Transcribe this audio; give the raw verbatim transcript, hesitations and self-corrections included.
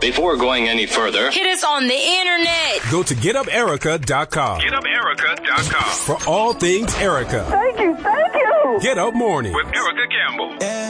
Before going any further, hit us on the internet. Go to get up erica dot com. get up erica dot com. For all things Erica. Thank you, thank you. Get Up Morning With Erica Campbell.